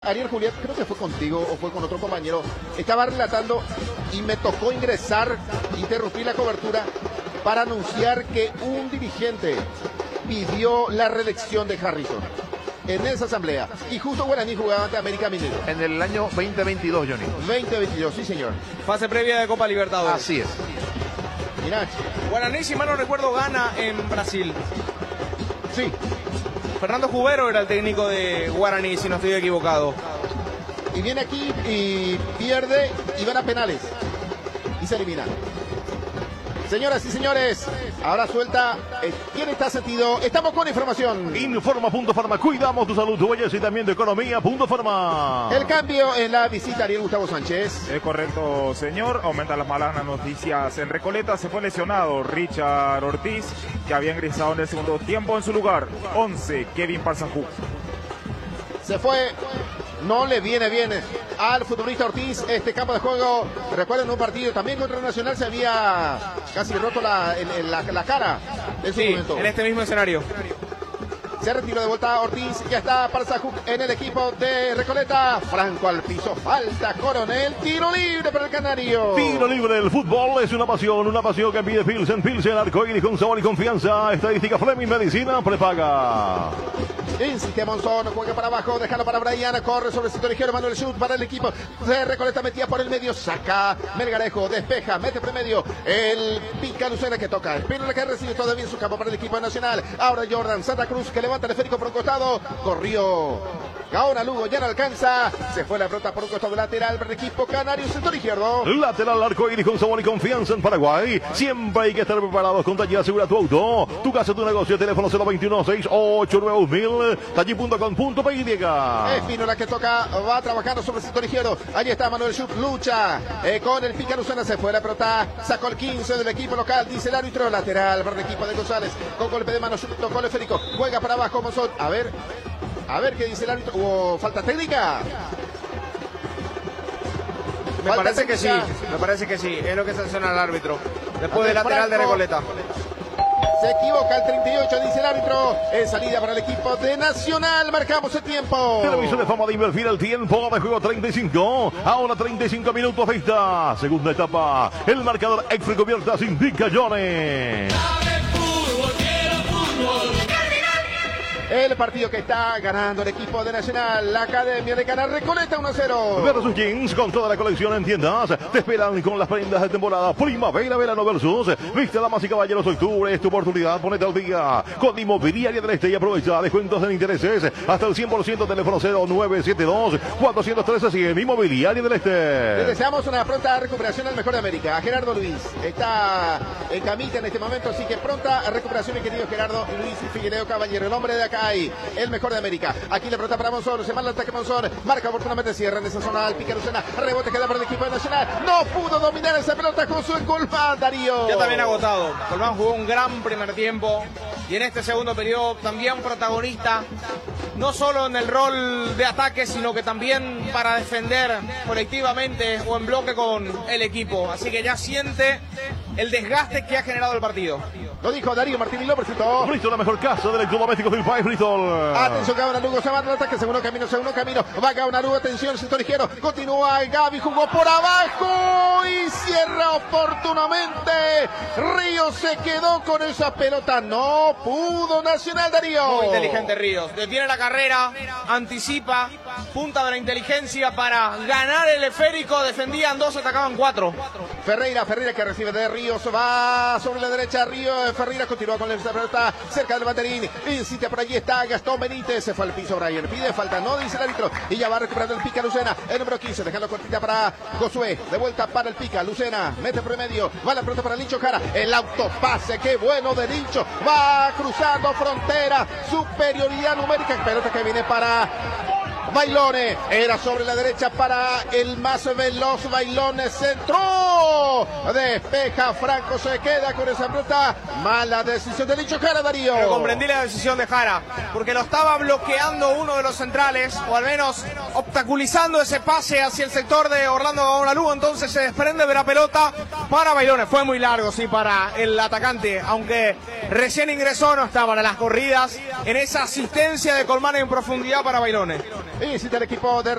Ariel Julián, creo que fue contigo o fue con otro compañero, estaba relatando y me tocó ingresar, interrumpir la cobertura para anunciar que un dirigente pidió la reelección de Harrison en esa asamblea. Y justo Guaraní jugaba ante América Mineiro. En el año 2022, Johnny. 2022, sí señor. Fase previa de Copa Libertadores. Así es. Mirá. Guaraní, si mal no recuerdo, gana en Brasil. Sí. Fernando Jubero era el técnico de Guaraní, si no estoy equivocado. Y viene aquí y pierde y van a penales. Y se elimina. Señoras y señores, ahora suelta. ¿Quién está sentido? Estamos con información. Informa.farma, cuidamos tu salud, tu belleza y también tu economía.farma. El cambio en la visita, Ariel Gustavo Sánchez. Es correcto, señor. Aumentan las malas noticias en Recoleta. Se fue lesionado Richard Ortiz, que había ingresado en el segundo tiempo. En su lugar, 11, Kevin Parsanjuk. Se fue. No le viene bien al futbolista Ortiz este campo de juego. Recuerden un partido también contra el Nacional, se había casi roto la cara en su momento. En este mismo escenario. Se retiró de vuelta Ortiz, ya está Parsanjuk en el equipo de Recoleta. Franco al piso, falta Coronel, tiro libre para el Canario. Tiro libre del fútbol es una pasión que pide Pilsen, arcoíris con sabor y confianza. Estadística Fleming, medicina prepaga. Insiste Monzón, juega para abajo, déjalo para Brian, corre sobre el sector izquierdo, Manuel Schut para el equipo de Recoleta, metía por el medio, saca Melgarejo, despeja, mete por el medio, el pica Lucena que toca, Espínola que recibe todavía en su campo para el equipo nacional, ahora Jordan Santa Cruz que levanta el esférico por un costado, corrió Gaona Lugo, ya no alcanza, se fue la pelota por un costado lateral para el equipo canario, sector izquierdo. Lateral arcoíris con sabor y confianza en Paraguay, siempre hay que estar preparados con Taller Asegura tu auto, tu casa, tu negocio, teléfono 021-689-2000, taller.com.py. Espínola que toca, va trabajando sobre el sector izquierdo, allí está Manuel Schut, lucha con el pica Lucena, se fue la pelota, sacó el 15 del equipo local, dice el árbitro, lateral para el equipo de González, con golpe de mano, Schut tocó el esférico, juega para abajo Monzón, a ver qué dice el árbitro. ¿Hubo falta técnica? Me parece que sí, es lo que sanciona el árbitro. Después del lateral de Recoleta. Se equivoca el 38, dice el árbitro. En salida para el equipo de Nacional. Marcamos el tiempo. Televisor de Fama de invertir el tiempo de juego 35. Ahora 35 minutos de esta segunda etapa. El marcador extra cubiertas indica Johnny. El partido que está ganando el equipo de Nacional, la Academia de Cana Recoleta 1-0. Versus Jeans con toda la colección en tiendas. Te esperan con las prendas de temporada primavera-verano versus. Viste, damas y caballeros, octubre es tu oportunidad. Ponete al día con Inmobiliaria del Este y aprovecha descuentos en intereses hasta el 100%. Teléfono 0972-413-100. Inmobiliaria del Este. Le deseamos una pronta recuperación al mejor de América. A Gerardo Luis está en camita en este momento, así que pronta recuperación, mi querido Gerardo Luis Figueiredo Caballero, el hombre de acá. El mejor de América. Aquí le pelota para Monzón. Se manda el ataque Monzón. Marca oportunamente. Cierra en esa zona al pique Lucena. Rebote queda para el equipo de Nacional. No pudo dominar esa pelota con su Colmán, Darío. Ya también agotado. Colmán jugó un gran primer tiempo. Y en este segundo periodo también protagonista. No solo en el rol de ataque, sino que también para defender colectivamente o en bloque con el equipo. Así que ya siente el desgaste que ha generado el partido. Lo dijo Darío Martín y lo presentó. Bristol, la mejor casa de electrodomésticos del país, Bristol. Atención, Gaona Lugo, se va al ataque, segundo camino. Va Gaona Lugo, atención, sector izquierdo. Continúa Gaby, jugó por abajo y cierra oportunamente. Ríos se quedó con esa pelota. No pudo Nacional, Darío. Muy inteligente Ríos. Detiene la carrera, anticipa, punta de la inteligencia para ganar el esférico. Defendían 2, atacaban 4. Ferreira que recibe de Ríos, va sobre la derecha, Ferreira continúa con la pelota cerca del banderín, insiste, por allí está Gastón Benítez, se fue al piso Brian, pide falta, no dice el árbitro, y ya va recuperando el pica Lucena, el número 15, dejando cortita para Josué, de vuelta para el pica, Lucena, mete por medio, va la pelota para Lincho Jara, el autopase, qué bueno de Lincho, va cruzando frontera, superioridad numérica, pelota que viene para Bailone, era sobre la derecha para el más veloz Bailone, centró, despeja Franco, se queda con esa pelota, mala decisión de Lincho Jara, Darío. Pero comprendí la decisión de Jara, porque lo estaba bloqueando uno de los centrales, o al menos obstaculizando ese pase hacia el sector de Orlando Gaona Lugo, entonces se desprende de la pelota para Bailone, fue muy largo, sí, para el atacante, aunque recién ingresó, no está para las corridas, en esa asistencia de Colmán en profundidad para Bailone. Insiste el equipo de